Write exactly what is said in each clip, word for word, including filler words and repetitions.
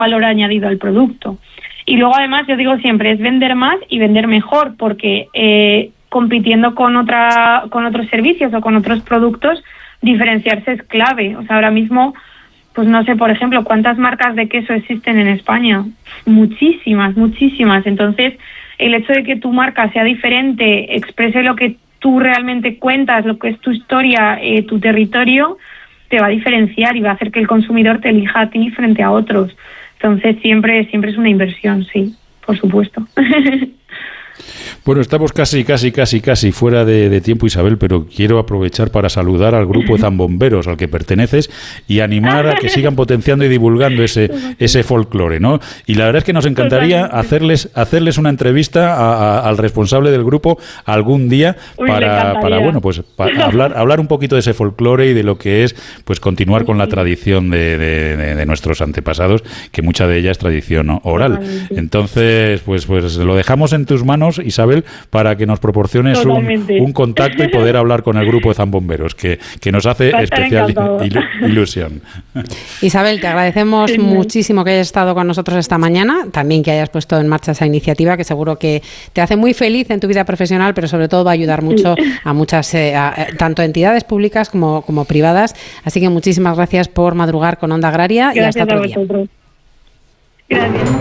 valor añadido al producto. Y luego además yo digo siempre es vender más y vender mejor, porque eh, compitiendo con otra con otros servicios o con otros productos, diferenciarse es clave. O sea, ahora mismo, pues no sé, por ejemplo, cuántas marcas de queso existen en España. Muchísimas, muchísimas. Entonces, el hecho de que tu marca sea diferente, exprese lo que tú realmente cuentas, lo que es tu historia, eh, tu territorio, te va a diferenciar y va a hacer que el consumidor te elija a ti frente a otros. Entonces siempre siempre es una inversión, sí, por supuesto. Bueno, estamos casi, casi, casi, casi fuera de, de tiempo, Isabel, pero quiero aprovechar para saludar al grupo de zambomberos al que perteneces y animar a que sigan potenciando y divulgando ese ese folclore, ¿no? Y la verdad es que nos encantaría hacerles hacerles una entrevista a, a, al responsable del grupo algún día Uy, para, para bueno, pues para hablar hablar un poquito de ese folclore y de lo que es, pues, continuar con la tradición de, de, de, de nuestros antepasados, que mucha de ella es tradición oral. Entonces, pues, pues lo dejamos en tus manos, Isabel, para que nos proporciones un, un contacto y poder hablar con el grupo de zambomberos, que, que nos hace especial ilu- ilusión. Isabel, te agradecemos sí, muchísimo que hayas estado con nosotros esta mañana, también que hayas puesto en marcha esa iniciativa, que seguro que te hace muy feliz en tu vida profesional, pero sobre todo va a ayudar mucho a muchas, eh, a, a, tanto entidades públicas como, como privadas. Así que muchísimas gracias por madrugar con Onda Agraria. Gracias, y hasta otro día. Gracias.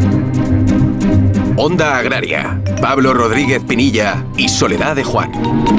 Onda Agraria, Pablo Rodríguez Pinilla y Soledad de Juan.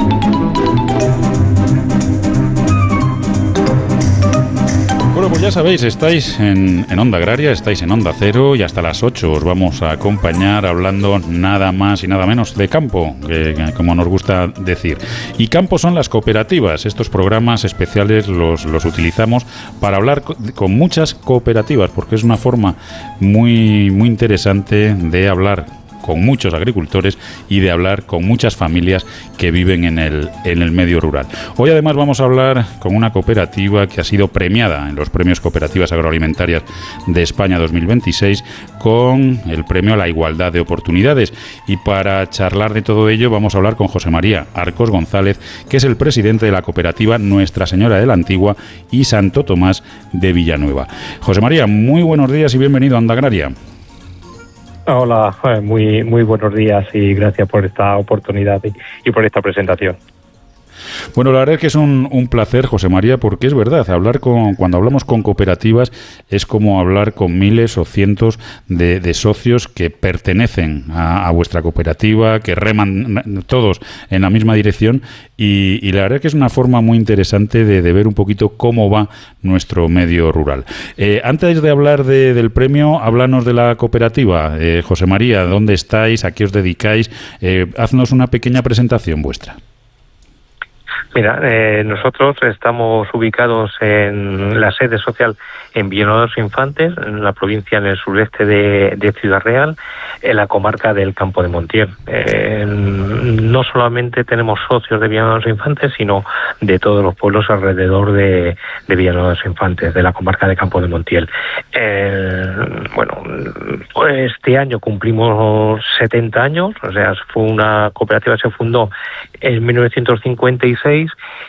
Bueno, pues ya sabéis, estáis en, en Onda Agraria, estáis en Onda Cero y hasta las ocho os vamos a acompañar hablando nada más y nada menos de campo, que, que, como nos gusta decir. Y campo son las cooperativas. Estos programas especiales los, los utilizamos para hablar con, con muchas cooperativas, porque es una forma muy, muy interesante de hablar con muchos agricultores y de hablar con muchas familias que viven en el, en el medio rural. Hoy además vamos a hablar con una cooperativa que ha sido premiada en los premios Cooperativas Agroalimentarias de España dos mil veintiséis con el premio a la igualdad de oportunidades. Y para charlar de todo ello vamos a hablar con José María Arcos González, que es el presidente de la cooperativa Nuestra Señora de la Antigua y Santo Tomás de Villanueva. José María, muy buenos días y bienvenido a Onda Agraria. Hola, muy muy buenos días y gracias por esta oportunidad y, y por esta presentación. Bueno, la verdad es que es un, un placer, José María, porque es verdad, hablar con cuando hablamos con cooperativas es como hablar con miles o cientos de, de socios que pertenecen a, a vuestra cooperativa, que reman todos en la misma dirección y, y la verdad es que es una forma muy interesante de, de ver un poquito cómo va nuestro medio rural. Eh, antes de hablar de, del premio, háblanos de la cooperativa. Eh, José María, ¿dónde estáis? ¿A qué os dedicáis? Eh, haznos una pequeña presentación vuestra. Mira, eh, nosotros estamos ubicados en la sede social en Villanueva de los Infantes, en la provincia, en el sureste de, de Ciudad Real, en la comarca del Campo de Montiel. Eh, no solamente tenemos socios de Villanueva de los Infantes, sino de todos los pueblos alrededor de, de Villanueva de los Infantes, de la comarca del Campo de Montiel. Eh, bueno, este año cumplimos setenta años, o sea, fue una cooperativa que se fundó en mil novecientos cincuenta y seis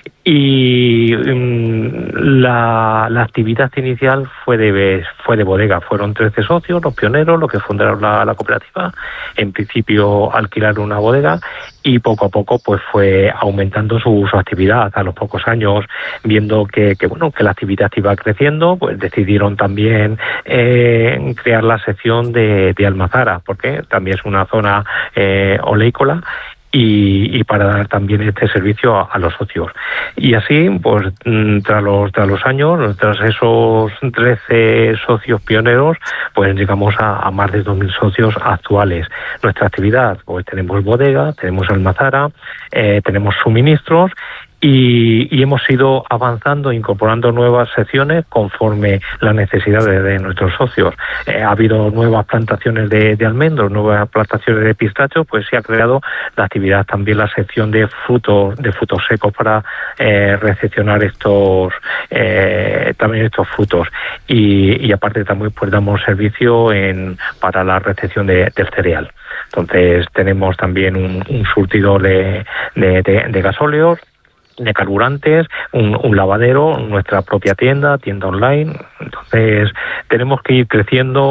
y um, la, la actividad inicial fue de fue de bodega. Fueron trece socios, los pioneros, los que fundaron la, la cooperativa. En principio alquilaron una bodega y poco a poco pues fue aumentando su, su actividad. A los pocos años, viendo que, que bueno que la actividad iba creciendo, pues decidieron también eh, crear la sección de, de Almazara, porque también es una zona eh, oleícola. Y, y para dar también este servicio a, a los socios. Y así, pues, tras los, tras los años, tras esos trece socios pioneros, pues llegamos a, a más de dos mil socios actuales. Nuestra actividad, pues tenemos bodega, tenemos almazara, eh, tenemos suministros, Y, y hemos ido avanzando, incorporando nuevas secciones conforme las necesidades de, de nuestros socios. Eh, ha habido nuevas plantaciones de, de almendros, nuevas plantaciones de pistachos, pues se ha creado la actividad, también la sección de frutos, de frutos secos para eh, recepcionar estos eh, también estos frutos. Y, y aparte también pues damos servicio en para la recepción de, del cereal. Entonces tenemos también un, un surtidor de, de, de, de gasóleos, de carburantes, un, un lavadero, nuestra propia tienda, tienda online. Entonces tenemos que ir creciendo